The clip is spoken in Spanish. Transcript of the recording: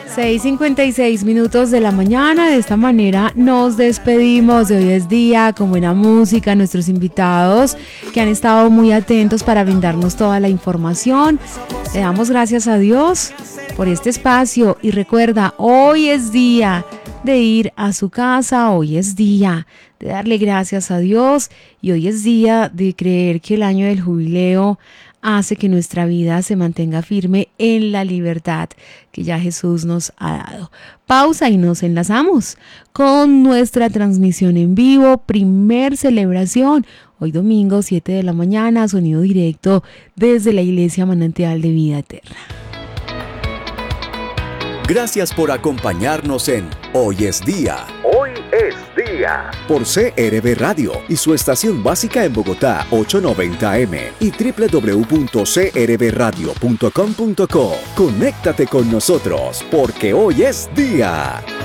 6:56 de la mañana. De esta manera nos despedimos de Hoy es Día con buena música, nuestros invitados que han estado muy atentos para brindarnos toda la información. Le damos gracias a Dios por este espacio y recuerda, hoy es día de ir a su casa, hoy es día de darle gracias a Dios y hoy es día de creer que el año del jubileo hace que nuestra vida se mantenga firme en la libertad que ya Jesús nos ha dado. Pausa y nos enlazamos con nuestra transmisión en vivo, primer celebración, hoy domingo 7 de la mañana, sonido directo desde la Iglesia Manantial de Vida Eterna. Gracias por acompañarnos en Hoy es Día. Hoy es Día. Por CRB Radio y su estación básica en Bogotá 890M y www.crbradio.com.co. Conéctate con nosotros porque hoy es día.